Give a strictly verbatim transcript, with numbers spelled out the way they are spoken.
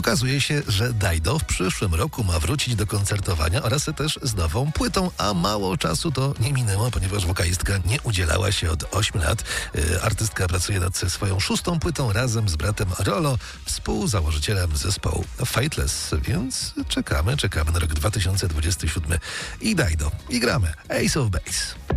Okazuje się, że Dido w przyszłym roku ma wrócić do koncertowania oraz też z nową płytą, a mało czasu to nie minęło, ponieważ wokalistka nie udzielała się od ośmiu lat. Yy, artystka pracuje nad swoją szóstą płytą razem z bratem Rolo, współzałożycielem zespołu Fateless, więc czekamy, czekamy na rok dwa tysiące dwudziesty siódmy i Dido. I gramy Ace of Base.